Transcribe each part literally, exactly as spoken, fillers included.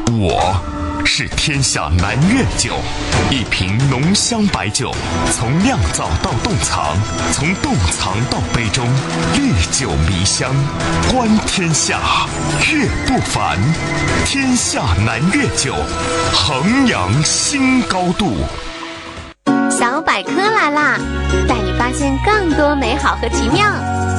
我是天下南苑酒，一瓶浓香白酒，从酿造到冻藏，从冻藏到杯中，历久弥香，观天下，悦不凡。天下南苑酒，衡阳新高度。 小百科来啦，带你发现更多美好和奇妙。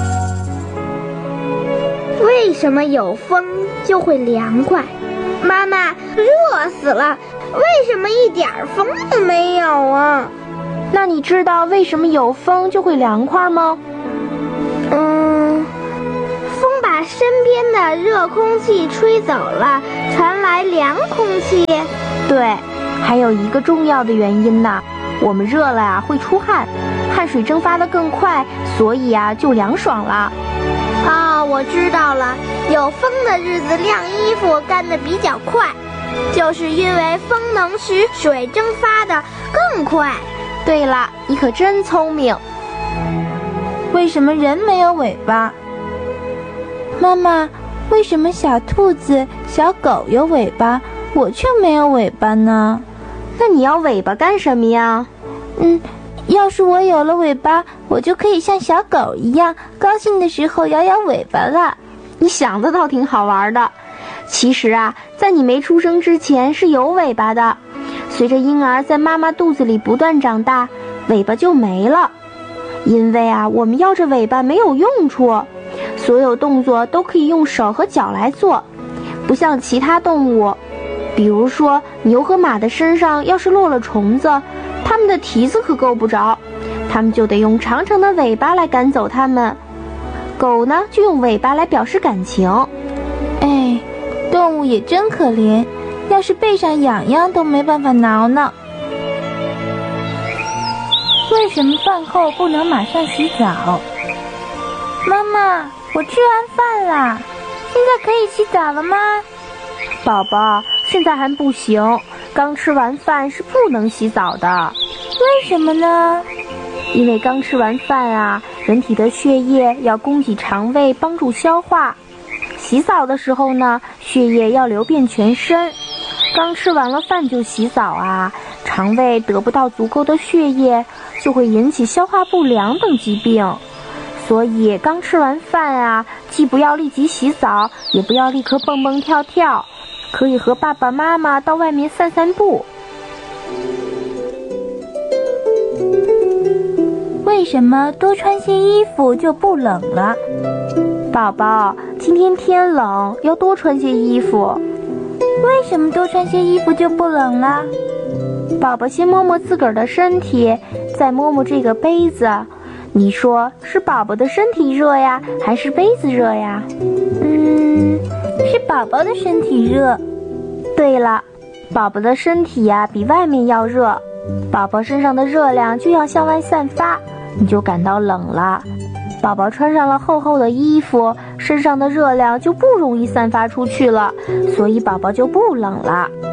为什么有风就会凉快？妈妈，热死了，为什么一点风都没有啊？ 那你知道为什么有风就会凉快吗？ 嗯，风把身边的热空气吹走了，传来凉空气。 对，还有一个重要的原因呢，我们热了啊会出汗，汗水蒸发得更快，所以啊就凉爽了。 哦，我知道了，有风的日子晾衣服干得比较快，就是因为风能使水蒸发得更快。 对了，你可真聪明。 为什么人没有尾巴？妈妈，为什么小兔子、小狗有尾巴，我却没有尾巴呢？ 那你要尾巴干什么呀？ 嗯，要是我有了尾巴，我就可以像小狗一样，高兴的时候摇摇尾巴了。 你想的倒挺好玩的。其实啊，在你没出生之前是有尾巴的，随着婴儿在妈妈肚子里不断长大，尾巴就没了。因为啊，我们要这尾巴没有用处，所有动作都可以用手和脚来做，不像其他动物，比如说牛和马的身上要是落了虫子，它们的蹄子可够不着，它们就得用长长的尾巴来赶走它们。狗呢，就用尾巴来表示感情。 哎，动物也真可怜，要是背上痒痒都没办法挠呢。为什么饭后不能马上洗澡？妈妈，我吃完饭啦，现在可以洗澡了吗？ 宝宝，现在还不行，刚吃完饭是不能洗澡的。 为什么呢？ 因为刚吃完饭啊，人体的血液要供给肠胃帮助消化，洗澡的时候呢，血液要流遍全身。刚吃完了饭就洗澡啊，肠胃得不到足够的血液，就会引起消化不良等疾病。所以刚吃完饭啊，既不要立即洗澡，也不要立刻蹦蹦跳跳，可以和爸爸妈妈到外面散散步。 为什么多穿些衣服就不冷了？ 宝宝，今天天冷，要多穿些衣服。 为什么多穿些衣服就不冷了？ 宝宝先摸摸自个儿的身体，再摸摸这个杯子，你说是宝宝的身体热呀，还是杯子热呀？ 嗯，是宝宝的身体热。 对了，宝宝的身体呀比外面要热，宝宝身上的热量就要向外散发，你就感到冷了。宝宝穿上了厚厚的衣服，身上的热量就不容易散发出去了，所以宝宝就不冷了。